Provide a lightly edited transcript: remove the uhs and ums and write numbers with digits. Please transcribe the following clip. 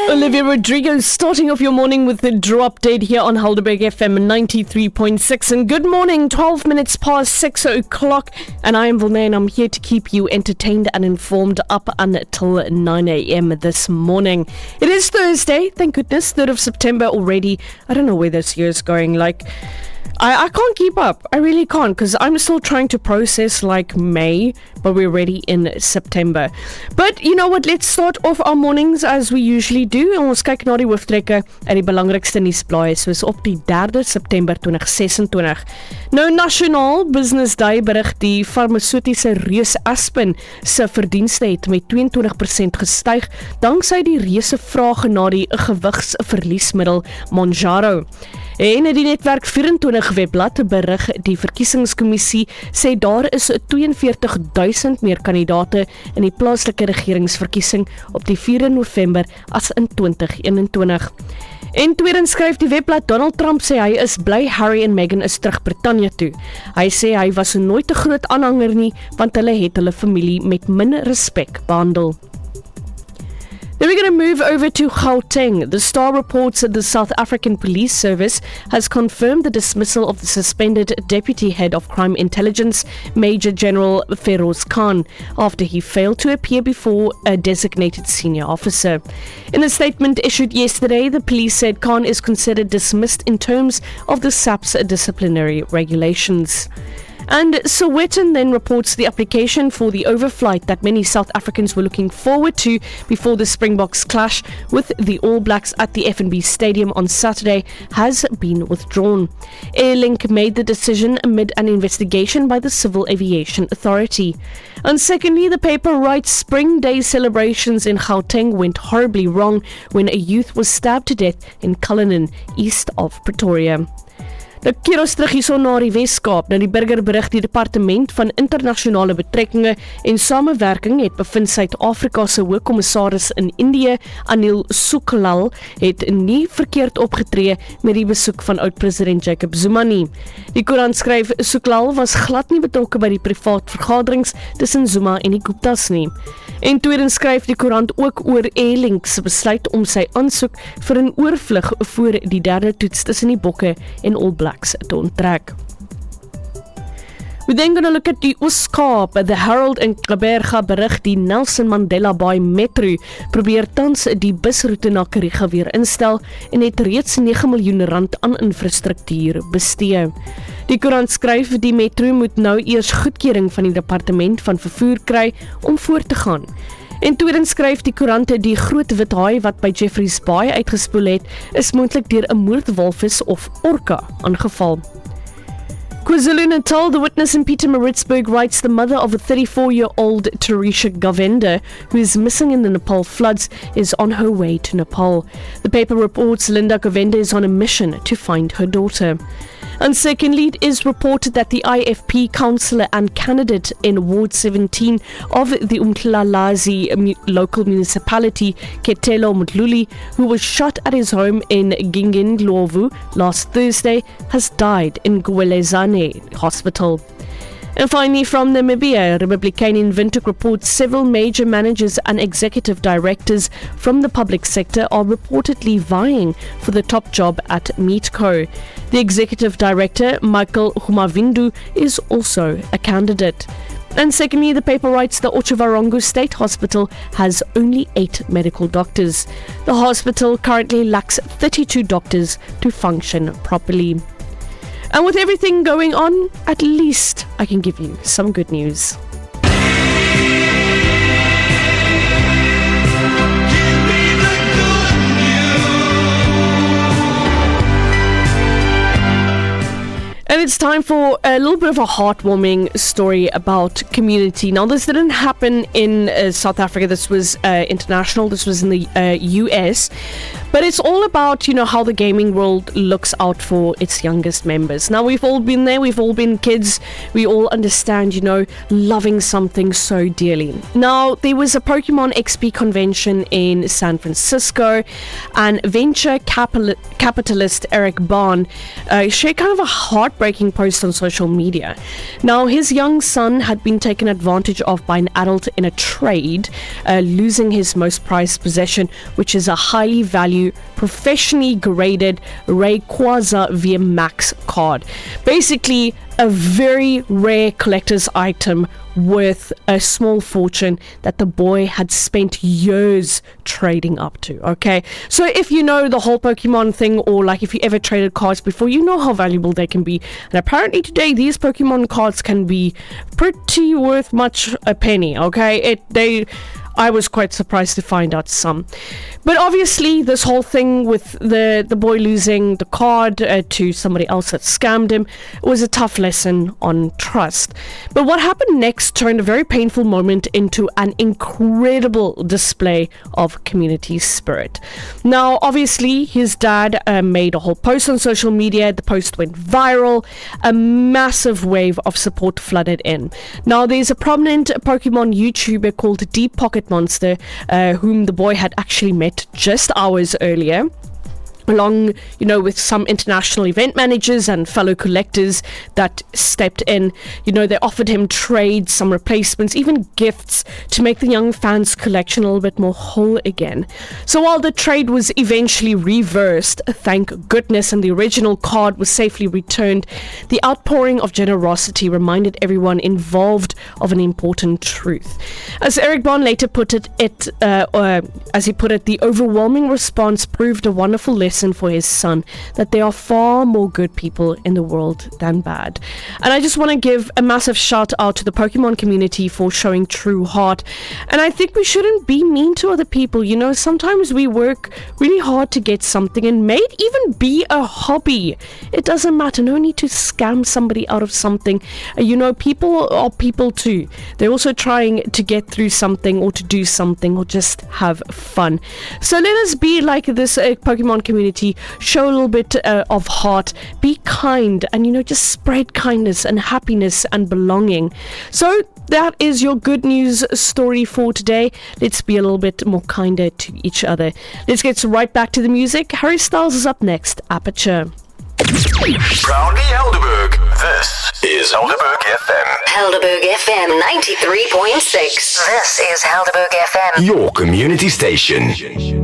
Olivia Rodrigo starting off your morning with the draw update here on Helderberg FM 93.6. And good morning, 12 minutes past 6 o'clock. And I am Vilna and I'm here to keep you entertained and informed up until 9 a.m. this morning. It is Thursday, thank goodness, 3rd of September already. I don't know where this year is going. I can't keep up. I really can't, because I'm still trying to process May, but we're already in September. But you know what, let's start off our mornings as we usually do. Ons kyk na die hooftrekke en die belangrikste nuusblaaie soos op die 3de September 2026. Nou Nasionaal Business Day berig die farmaseutiese reus Aspen se verdienste het met 22% gestyg danksy die reuse vraag na die gewigsverliesmiddel Mounjaro. En die netwerk 24 webblad berig die verkiesingskommissie sê daar is 42,000 meer kandidate in die plaaslike regeringsverkiesing op die 4 November as in 2021. En tweedens skryf die webblad Donald Trump sê hy is bly Harry en Meghan is terug Brittanje toe. Hy sê hy was nooit 'n groot aanhanger nie want hulle het hulle familie met min respek behandel. Then we're going to move over to Gauteng. The Star reports that the South African Police Service has confirmed the dismissal of the suspended Deputy Head of Crime Intelligence, Major General Feroz Khan, after he failed to appear before a designated senior officer. In a statement issued yesterday, the police said Khan is considered dismissed in terms of the SAP's disciplinary regulations. And Sowetan then reports the application for the overflight that many South Africans were looking forward to before the Springboks clash with the All Blacks at the FNB Stadium on Saturday has been withdrawn. Airlink made the decision amid an investigation by the Civil Aviation Authority. And secondly, the paper writes Spring Day celebrations in Gauteng went horribly wrong when a youth was stabbed to death in Cullinan, east of Pretoria. Nou keer ons terug hierso na die Weskaap. Nou die burger berig die Departement van Internasionale Betrekkinge en Samewerking het bevind Suid-Afrika se Hoogkommissaris in Indië, Anil Suklal, het nie verkeerd opgetree met die besoek van oud-president Jacob Zuma nie. Die koerant skryf Suklal was glad nie betrokke by die privaat vergaderings tussen Zuma en die Guptas nie. En tweedens skryf die koerant ook oor Airlink se besluit om sy aansoek vir 'n oorvlug voor die derde toets tussen die Bokke en All Blacks te onttrek. We're then going to look at die Oos-Kaap. The Herald in Gqeberha berig die Nelson Mandela Bay Metro probeer tans die busroete na Kariga weer instel en het reeds 9 miljoen rand aan infrastruktuur bestee. Die koerant skryf die metro moet nou eers goedkeuring van die departement van vervoer kry om voort te gaan. En tweedens skryf die koerante die groot wit haai wat by Jeffreys Bay uitgespoel het, is moontlik deur 'n moordwalvis of orka aangeval. KwaZulu-Natal, the witness in Pietermaritzburg writes the mother of a 34-year-old Tarisha Govender, who is missing in the Nepal floods, is on her way to Nepal. The paper reports Linda Govender is on a mission to find her daughter. And secondly, it is reported that the IFP councillor and candidate in Ward 17 of the Umhlalazi local municipality, Ketelo Mdluli, who was shot at his home in Gingindlovu last Thursday, has died in Gwelezane Hospital. And finally, from Namibia, Republican in Windhoek reports several major managers and executive directors from the public sector are reportedly vying for the top job at Meatco. The executive director, Michael Humavindu, is also a candidate. And secondly, the paper writes the Otjiwarongo State Hospital has only 8 medical doctors. The hospital currently lacks 32 doctors to function properly. And with everything going on, at least I can give you some good news. And it's time for a little bit of a heartwarming story about community. Now, this didn't happen in South Africa. This was international. This was in the US. But it's all about, how the gaming world looks out for its youngest members. Now, we've all been there. We've all been kids. We all understand, loving something so dearly. Now, there was a Pokemon XP convention in San Francisco, and venture capitalist Eric Bahn shared kind of a heartbreaking heartbreaking post on social media. Now, his young son had been taken advantage of by an adult in a trade, losing his most prized possession, which is a highly valued, professionally graded Rayquaza VMAX card. Basically, a very rare collector's item worth a small fortune that the boy had spent years trading up to. Okay, so if you know the whole Pokemon thing, or like if you ever traded cards before, you know how valuable they can be. And apparently today these Pokemon cards can be pretty worth much a penny. Okay, I was quite surprised to find out some. But obviously, this whole thing with the boy losing the card to somebody else that scammed him was a tough lesson on trust. But what happened next turned a very painful moment into an incredible display of community spirit. Now, obviously, his dad made a whole post on social media. The post went viral. A massive wave of support flooded in. Now, there's a prominent Pokemon YouTuber called Deep Pocket Monster, whom the boy had actually met just hours earlier, along, with some international event managers and fellow collectors that stepped in. They offered him trades, some replacements, even gifts to make the young fan's collection a little bit more whole again. So while the trade was eventually reversed, thank goodness, and the original card was safely returned, the outpouring of generosity reminded everyone involved of an important truth. As Eric Bond later put it, as he put it, the overwhelming response proved a wonderful lesson for his son, that there are far more good people in the world than bad. And I just want to give a massive shout out to the Pokemon community for showing true heart. And I think we shouldn't be mean to other people. Sometimes we work really hard to get something, and may it even be a hobby. It doesn't matter. No need to scam somebody out of something. People are people too. They're also trying to get through something, or to do something, or just have fun. So let us be like this Pokemon community. Show a little bit of heart, be kind, and just spread kindness and happiness and belonging. So that is your good news story for today. Let's be a little bit more kinder to each other. Let's get right back to the music. Harry Styles is up next. Aperture. Proudly Helderberg. This is Helderberg FM. Helderberg FM 93.6. This is Helderberg FM. Your community station.